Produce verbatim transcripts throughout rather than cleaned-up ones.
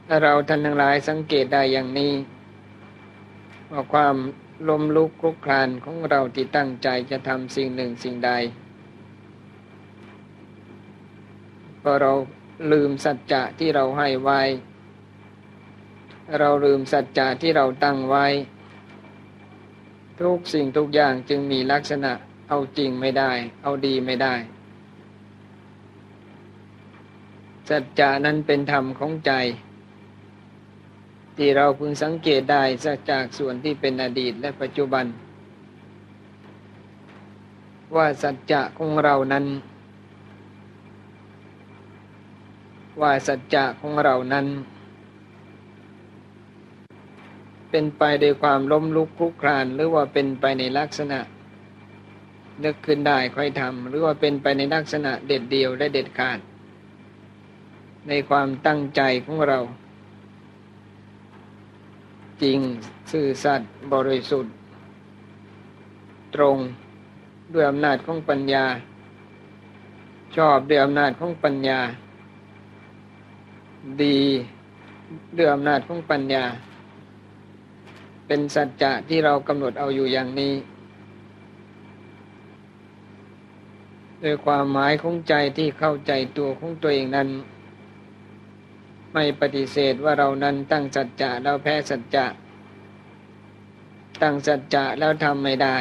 เราท่านทั้งหลายสังเกตได้อย่างนี้ว่าความล้มลุกคลุกคลานของเราที่ตั้งใจจะทำสิ่งหนึ่งสิ่งใดพอเราลืมสัจจะที่เราให้ไว้เราลืมสัจจะที่เราตั้งไว้ทุกสิ่งทุกอย่างจึงมีลักษณะเอาจริงไม่ได้เอาดีไม่ได้สัจจะนั้นเป็นธรรมของใจที่เราพึงสังเกตได้จากส่วนที่เป็นอดีตและปัจจุบันว่าสัจจะของเรานั้นว่าสัจจะของเรานั้นเป็นไปโดยความล้มลุกคลุกคลานหรือว่าเป็นไปในลักษณะนึกขึ้นได้ค่อยทำหรือว่าเป็นไปในลักษณะเด็ดเดี่ยวและเด็ดขาดในความตั้งใจของเราจริงซื่อสัตย์บริสุทธิ์ตรงด้วยอำนาจของปัญญาชอบด้วยอำนาจของปัญญาดีด้วยอำนาจของปัญญาเป็นสัจจะที่เรากำหนดเอาอยู่อย่างนี้โดยความหมายของใจที่เข้าใจตัวของตัวเองนั้นไม่ปฏิเสธว่าเรานั้นตั้งสัจจะแล้วแพ้สัจจะตั้งสัจจะแล้วทำไม่ได้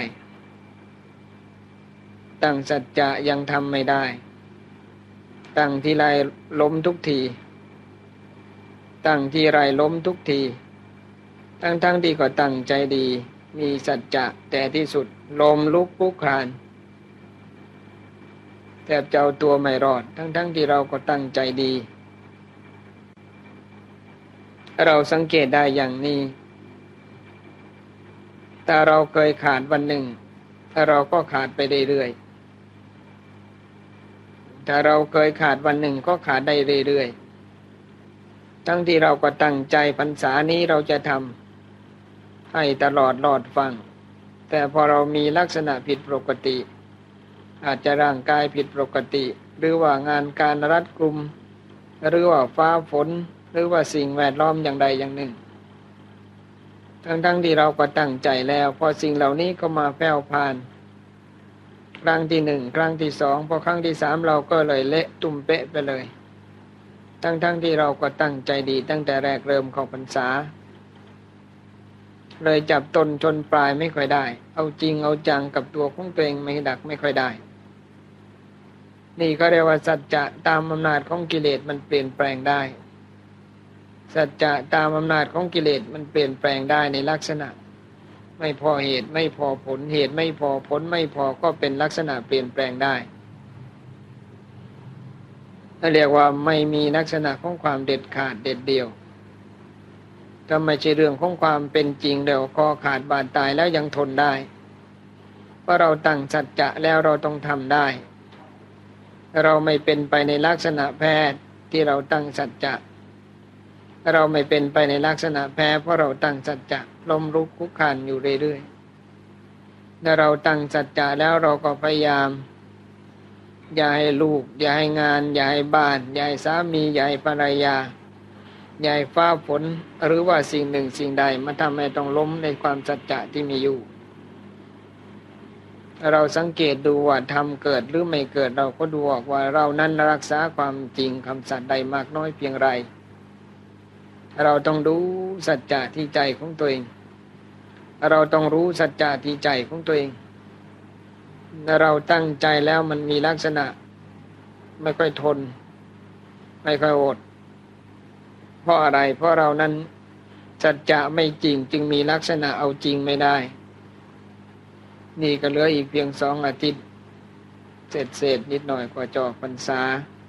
ตั้งสัจจะยังทำไม่ได้ตั้งทีไรล้มทุกทีตั้งทีไรล้มทุกทีทั้งๆ ท, ที่ก็ตั้งใจดีมีสัจจะแต่ที่สุดล้มลุกคลุกคลานแทบจะเอาตัวไม่รอดทั้งๆ ท, ที่เราก็ตั้งใจดีเราสังเกตได้อย่างนี้ถ้าเราเคยขาดวันหนึ่งเราก็ขาดไปเรื่อยๆถ้าเราเคยขาดวันหนึ่งก็ขาดได้เรื่อยๆทั้งที่เราก็ตั้งใจพรรษานี้เราจะทำให้ตลอดรอดฟังแต่พอเรามีลักษณะผิดปกติอาจจะร่างกายผิดปกติหรือว่างานการรัดกุมหรือว่าฟ้าฝนหรือว่าสิ่งแวดล้อมอย่างใดอย่างหนึ่งทั้งๆที่เราก็ตั้งใจแล้วพอสิ่งเหล่านี้ก็มาแผ่วผ่านครั้งที่หนึ่งครั้งที่สองพอครั้งที่สามเราก็เลยเละตุ่มเป๊ะไปเลยทั้งๆที่เราก็ตั้งใจดีตั้งแต่แรกเริ่มของพรรษาเลยจับต้นชนปลายไม่ค่อยได้เอาจริงเอาจังกับตัวของตัวเองไม่ดักไม่ค่อยได้นี่ก็เรียกว่าสัจจะตามอำนาจของกิเลสมันเปลี่ยนแปลงได้สัจจะตามอำนาจของกิเลสมันเปลี่ยนแปลงได้ในลักษณะไม่พอเหตุไม่พอผลเหตุไม่พอผลไม่พอก็เป็นลักษณะเปลี่ยนแปลงได้เรียกว่าไม่มีลักษณะของความเด็ดขาดเด็ดเดี่ยวถ้าไม่ใช่เรื่องของความเป็นจริงเดี๋ยวคอขาดบาดตายแล้วยังทนได้เพราะเราตั้งสัจจะแล้วเราต้องทำได้เราไม่เป็นไปในลักษณะแพ้ที่เราตั้งสัจจะเราไม่เป็นไปในลักษณะแพ้เพราะเราตั้งสัจจะล้มลุกคลุกคลานอยู่เรื่อยๆถ้าเราตั้งสัจจะแล้วเราก็พยายามอย่าให้ลูกอย่าให้งานอย่าให้บ้านอย่าให้สามีอย่าให้ภรรยาอย่าให้ฟ้าฝนหรือว่าสิ่งหนึ่งสิ่งใดมาทำให้ต้องล้มในความสัจจะที่มีอยู่เราสังเกตดูว่าทำเกิดหรือไม่เกิดเราก็ดูออกว่าเรานั้นรักษาความจริงคำสัตย์ใดมากน้อยเพียงไรเราต้องดูสัจจะที่ใจของตัวเองเราต้องรู้สัจจะที่ใจของตัวเองเราตั้งใจแล้วมันมีลักษณะไม่ค่อยทนไม่ค่อยอดเพราะอะไรเพราะเรานั้นสัจจะไม่จริงจึงมีลักษณะเอาจริงไม่ได้นี่ก็เหลืออีกเพียงสองอาทิตย์เศษๆนิดหน่อยกว่าจะออกพรรษา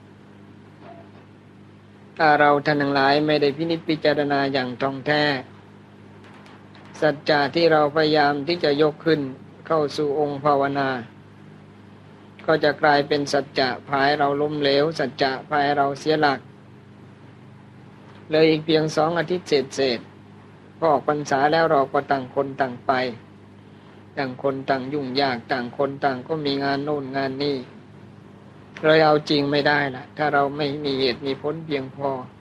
ถ้าเราท่านทั้งหลายไม่ได้พินิจพิจารณาอย่างท่องแท้สัจจะที่เราพยายามที่จะยกขึ้นเข้าสู่องค์ภาวนาก็จะกลายเป็นสัจจะพาให้เราล้มเหลวสัจจะพาให้เราเสียหลักเลยอีกเพียงสองอาทิตย์เศษๆพอออกพรรษาแล้วเราก็ต่างคนต่างไปต่างคนต่างยุ่งยากต่างคนต่างก็มีงานโน่นงานนี่เลยเอาจริงไม่ได้ล่ะถ้าเราไม่มีเหตุมีผลเพียงพอ